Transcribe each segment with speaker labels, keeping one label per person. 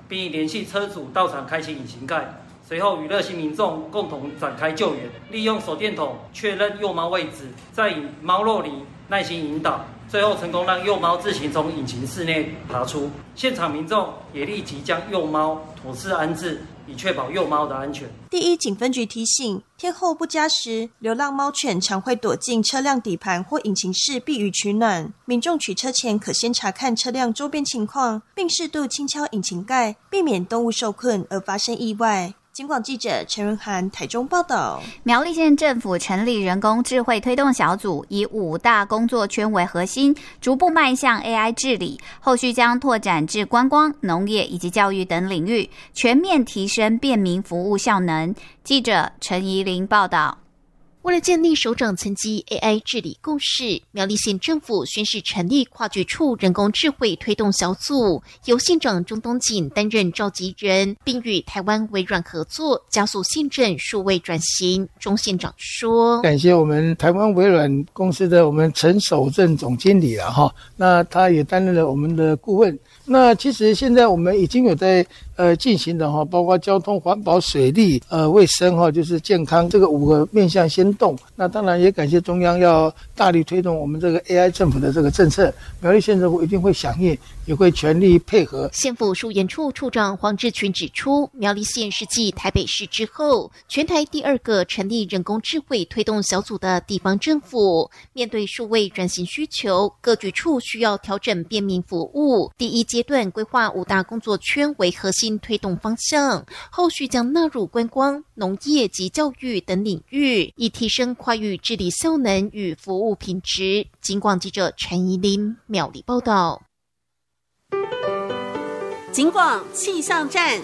Speaker 1: 并联系车主到场开启引擎盖。随后与热心民众共同展开救援，利用手电筒确认幼猫位置，再以猫肉泥耐心引导，最后成功让幼猫自行从引擎室内爬出。现场民众也立即将幼猫妥适安置，以确保幼猫的安全。
Speaker 2: 第一警分局提醒，天候不佳时，流浪猫犬常会躲进车辆底盘或引擎室避雨取暖。民众取车前可先查看车辆周边情况，并适度轻敲引擎盖，避免动物受困而发生意外。警广记者陈润涵台中报道。
Speaker 3: 苗栗县政府成立人工智慧推动小组，以5大工作圈为核心，逐步迈向 AI 治理，后续将拓展至观光、农业以及教育等领域，全面提升便民服务效能。记者陈怡玲报道。
Speaker 4: 为了建立首长层级 AI 治理共识，苗栗县政府宣示成立跨局处人工智慧推动小组，由县长钟东锦担任召集人，并与台湾微软合作，加速县政数位转型。钟县长说：“
Speaker 5: 感谢我们台湾微软公司的我们陈守正总经理了哈，那他也担任了我们的顾问。那其实现在我们已经有在进行的哈，包括交通、环保、水利、卫生哈，就是健康这个5个面向先动。那当然也感谢中央要大力推动我们这个 AI 政府的这个政策，苗栗县政府一定会响应，也会全力配合。”
Speaker 4: 县府数研处处长黄志群指出，苗栗县是继台北市之后，全台第2个成立人工智慧推动小组的地方政府。面对数位转型需求，各局处需要调整便民服务。第一阶段规划5大工作圈为核心推动方向，后续将纳入观光、农业及教育等领域，以提升跨域治理效能与服务品质。警广记者陈怡琳苗栗报道。
Speaker 6: 警广气象站。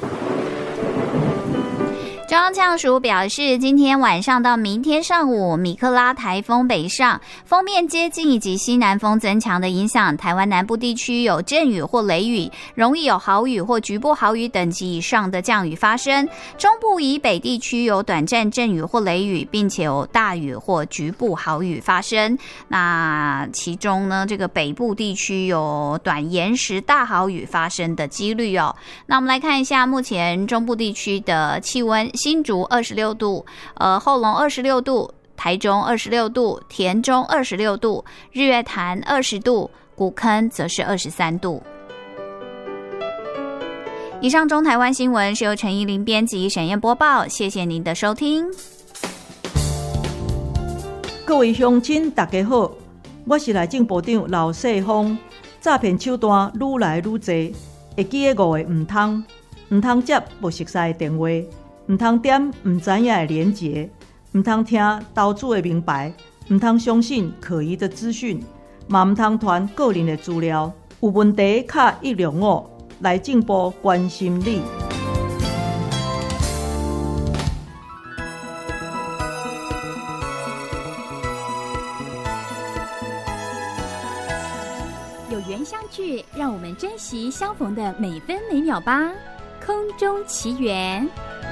Speaker 3: 中央气象署表示，今天晚上到明天上午，米克拉台风北上，锋面接近以及西南风增强的影响，台湾南部地区有阵雨或雷雨，容易有豪雨或局部豪雨等级以上的降雨发生。中部以北地区有短暂阵雨或雷雨，并且有大雨或局部豪雨发生。那其中呢，这个北部地区有短延时大豪雨发生的几率哦。那我们来看一下目前中部地区的气温。新竹26度，后龙26度，台中26度，田中26度，日月潭20度，古坑则是23度。以上中台湾新闻是由陈怡琳编辑、沈燕播报，谢谢您的收听。
Speaker 7: 各位乡亲大家好，我是内政部长刘世芳。诈骗手段愈来愈多，会记得5个唔通接不熟悉的电话，唔通点唔知影的连结，唔通听投资的名牌，唔通相信可疑的资讯，嘛唔通传个人的资料。有问题卡105，内政部关心你。
Speaker 8: 有缘相聚，让我们珍惜相逢的每分每秒吧。空中奇缘。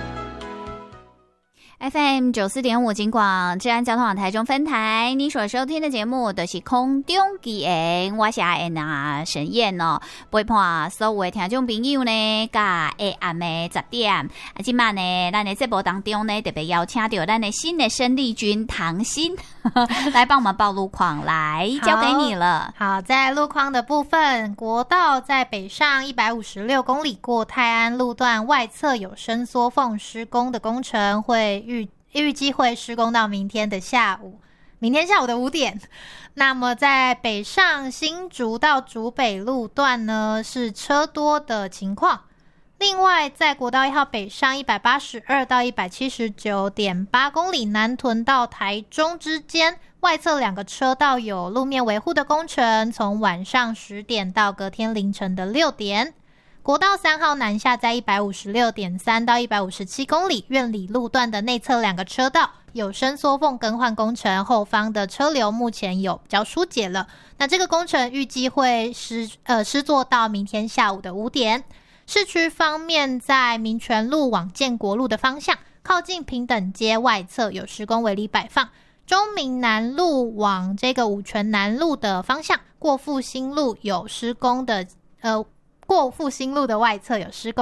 Speaker 3: FM 94.5警广治安交通网台中分台，你所收听的节目就是空中奇缘，我是阿燕啊沈燕哦，陪伴所有的听众朋友呢，甲下暗的10点，今晚呢，咱的节目当中呢，特别邀请到咱的新的生力军唐鑫来帮我们报路况，来交给你了。
Speaker 9: 好，在路况的部分，国道在北上156公里过泰安路段外侧有伸缩缝施工的工程，会预计会施工到明天下午的5点。那么在北上新竹到竹北路段呢，是车多的情况。另外在国道1号北上182到179.8公里南屯到台中之间，外侧2个车道有路面维护的工程，从晚上10点到隔天凌晨的6点。国道3号南下在156.3到157公里苑里路段的内侧2个车道有伸缩缝更换工程，后方的车流目前有比较疏解了。那这个工程预计会施作到明天下午的5点。市区方面，在民权路往建国路的方向，靠近平等街外侧有施工围篱摆放。中民南路往这个五权南路的方向，过复兴路有施工的过复兴路的外侧有施工。